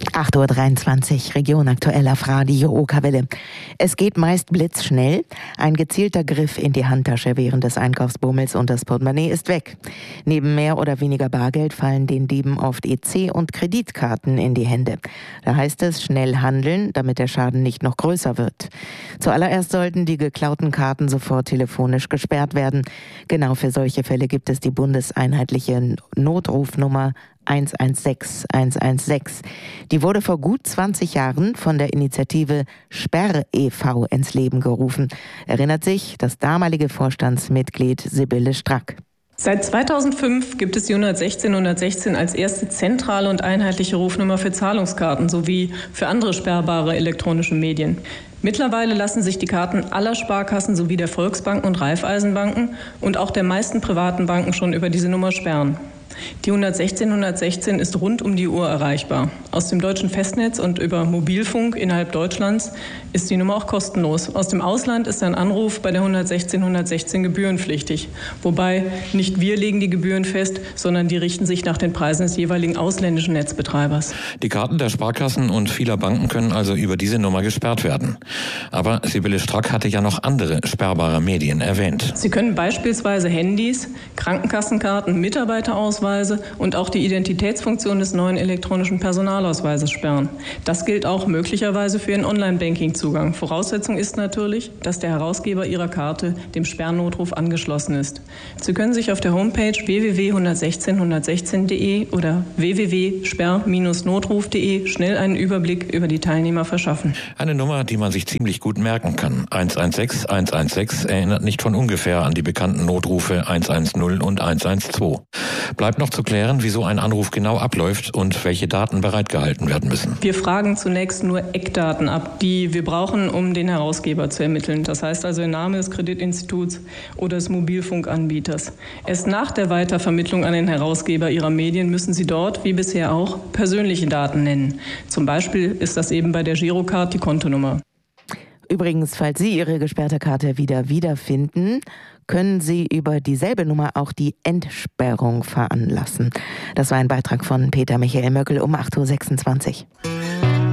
8:23 Uhr, Region aktuell auf Radio Okerwelle. Es geht meist blitzschnell. Ein gezielter Griff in die Handtasche während des Einkaufsbummels und das Portemonnaie ist weg. Neben mehr oder weniger Bargeld fallen den Dieben oft EC- und Kreditkarten in die Hände. Da heißt es, schnell handeln, damit der Schaden nicht noch größer wird. Zuallererst sollten die geklauten Karten sofort telefonisch gesperrt werden. Genau für solche Fälle gibt es die bundeseinheitliche Notrufnummer 116 116. Die wurde vor gut 20 Jahren von der Initiative Sperr e.V. ins Leben gerufen, erinnert sich das damalige Vorstandsmitglied Sibylle Strack. Seit 2005 gibt es die 116 116 als erste zentrale und einheitliche Rufnummer für Zahlungskarten sowie für andere sperrbare elektronische Medien. Mittlerweile lassen sich die Karten aller Sparkassen sowie der Volksbanken und Raiffeisenbanken und auch der meisten privaten Banken schon über diese Nummer sperren. Die 116 116 ist rund um die Uhr erreichbar. Aus dem deutschen Festnetz und über Mobilfunk innerhalb Deutschlands ist die Nummer auch kostenlos. Aus dem Ausland ist ein Anruf bei der 116 116 gebührenpflichtig. Wobei nicht wir legen die Gebühren fest, sondern die richten sich nach den Preisen des jeweiligen ausländischen Netzbetreibers. Die Karten der Sparkassen und vieler Banken können also über diese Nummer gesperrt werden. Aber Sibylle Strack hatte ja noch andere sperrbare Medien erwähnt. Sie können beispielsweise Handys, Krankenkassenkarten, Mitarbeiterausweise und auch die Identitätsfunktion des neuen elektronischen Personalausweises sperren. Das gilt auch möglicherweise für Ihren Online-Banking-Zugang. Voraussetzung ist natürlich, dass der Herausgeber Ihrer Karte dem Sperrnotruf angeschlossen ist. Sie können sich auf der Homepage www.116.116.de oder www.sperr-notruf.de schnell einen Überblick über die Teilnehmer verschaffen. Eine Nummer, die man sich ziemlich gut merken kann. 116 116 erinnert nicht von ungefähr an die bekannten Notrufe 110 und 112. Bleibt noch zu klären, wieso ein Anruf genau abläuft und welche Daten bereitgehalten werden müssen. Wir fragen zunächst nur Eckdaten ab, die wir brauchen, um den Herausgeber zu ermitteln. Das heißt also der Name des Kreditinstituts oder des Mobilfunkanbieters. Erst nach der Weitervermittlung an den Herausgeber Ihrer Medien müssen Sie dort, wie bisher auch, persönliche Daten nennen. Zum Beispiel ist das eben bei der Girocard die Kontonummer. Übrigens, falls Sie Ihre gesperrte Karte wiederfinden, können Sie über dieselbe Nummer auch die Entsperrung veranlassen. Das war ein Beitrag von Peter Michael Möckel um 8:26 Uhr.